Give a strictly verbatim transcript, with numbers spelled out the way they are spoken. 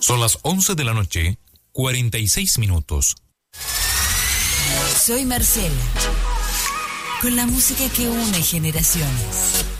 Son las once de la noche, cuarenta y seis minutos. Soy Marcela, con la música que une generaciones.